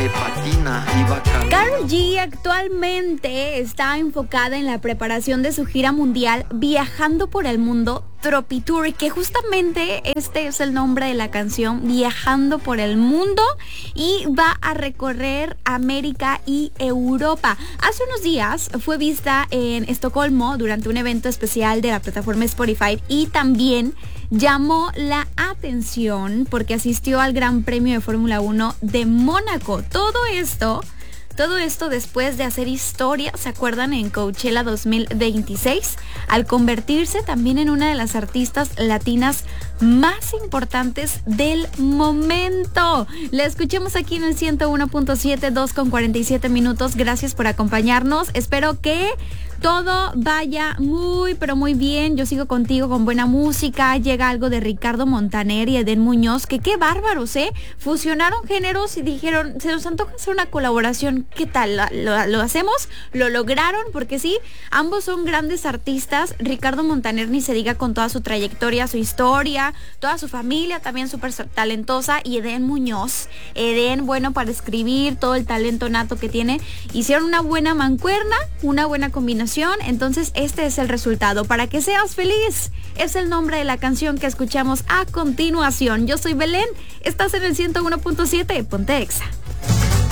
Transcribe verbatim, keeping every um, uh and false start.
que patina y va caminando. Karol G actualmente está enfocada en la preparación de su gira mundial Viajando por el Mundo Tropitour, que justamente este es el nombre de la canción, Viajando por el Mundo, y va a recorrer América y Europa. Hace unos días fue vista en Estocolmo durante un evento especial de la plataforma Spotify y también llamó la atención porque asistió al Gran Premio de Fórmula uno de Mónaco. Todo esto Todo esto después de hacer historia, ¿se acuerdan? En Coachella dos mil veintiséis, al convertirse también en una de las artistas latinas más importantes del momento. La escuchamos aquí en el ciento uno punto siete, dos con cuarenta y siete minutos. Gracias por acompañarnos. Espero que todo vaya muy, pero muy bien. Yo sigo contigo con buena música. Llega algo de Ricardo Montaner y Edén Muñoz, que qué bárbaros, ¿eh? Fusionaron géneros y dijeron, se nos antoja hacer una colaboración. ¿Qué tal? ¿Lo, lo, lo hacemos? ¿Lo lograron? Porque sí, ambos son grandes artistas. Ricardo Montaner ni se diga, con toda su trayectoria, su historia, toda su familia también súper talentosa. Y Edén Muñoz, Edén, bueno para escribir, todo el talento nato que tiene. Hicieron una buena mancuerna, una buena combinación. Entonces este es el resultado. Para que seas feliz es el nombre de la canción que escuchamos a continuación. Yo soy Belén, estás en el ciento uno punto siete, ponte Exa.